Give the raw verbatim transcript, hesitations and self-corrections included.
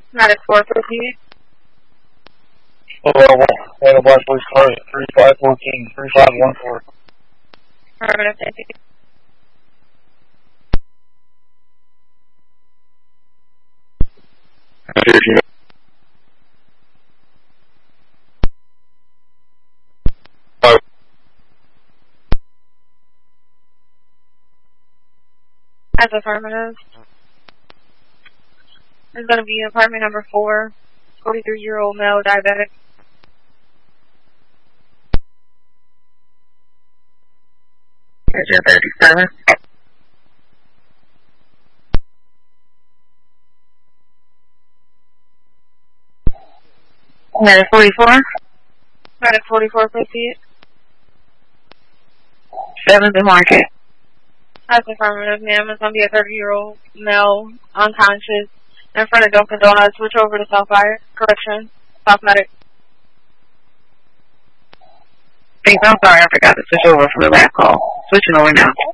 Medic four fifty. Oh, one, a black police car, three five fourteen, three five one four. Affirmative, thank you. As affirmative. There's going to be apartment number four, forty-three-year-old male diabetic. Measure thirty-seven. Medic forty-four. Medic forty-four, proceed. seventh and Market. As affirmative, ma'am. It's going to be a thirty-year-old male, unconscious, in front of Dunkin' Donuts. Switch over to Southfire. Correction. South Medic. Thanks, I'm sorry, I forgot to switch over from the last call. Switching over now.